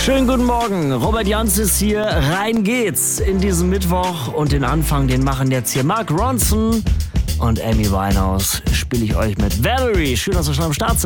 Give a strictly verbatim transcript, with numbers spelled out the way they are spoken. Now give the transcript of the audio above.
Schönen guten Morgen, Robert Jans ist hier, rein geht's in diesen Mittwoch und den Anfang, den machen jetzt hier Mark Ronson und Amy Winehouse, spiele ich euch mit Valerie. Schön, dass ihr schon am Start seid.